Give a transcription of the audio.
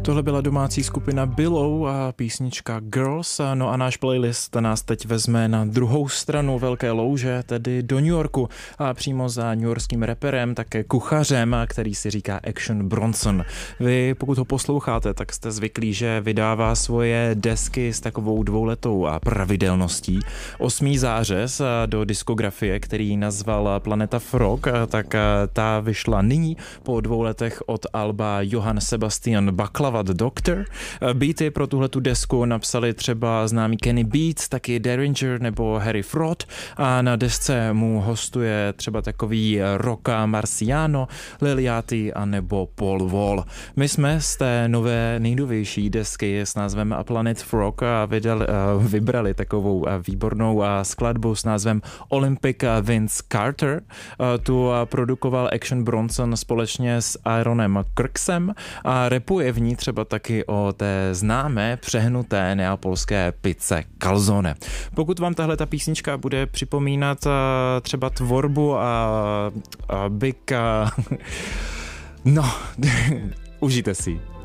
Tohle byla domácí skupina Billow a písnička Girls. No a náš playlist nás teď vezme na druhou stranu velké louže, tedy do New Yorku a přímo za newyorským raperem, také kuchařem, který si říká Action Bronson. Vy, pokud ho posloucháte, tak jste zvyklí, že vydává svoje desky s takovou dvouletou pravidelností. 8. zářez do diskografie, který nazval Planeta Frog, tak ta vyšla nyní po 2 letech od alba Johann Sebastian Baklavat Doctor. Beaty pro tuhletu desku napsali třeba známý Kenny Beats, taky Derringer nebo Harry Fraud a na desce mu hostuje třeba takový Rocca Marciano, Liliati a nebo Paul Wall. My jsme z té nové nejnovější desky s názvem Planet Frog vybrali takovou výbornou skladbu s názvem Olympic Vince Carter. Tu produkoval Action Bronson společně s Aaronem Kirksem a rapuje v ní třeba taky o té známé přehnuté neapolské pizze calzone. Pokud vám tahle ta písnička bude připomínat třeba tvorbu a Big no, užijte si.